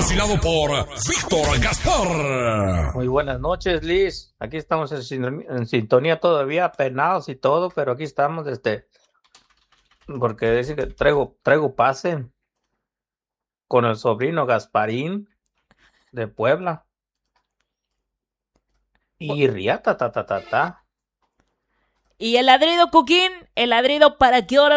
vacilado por Víctor Gaspar. Muy buenas noches, Liz. Aquí estamos en sintonía todavía, penados y todo, pero aquí estamos, porque dice que traigo pase con el sobrino Gasparín de Puebla. Y riata, ta. ¿Y el ladrido, Cuquín? ¿El ladrido para qué hora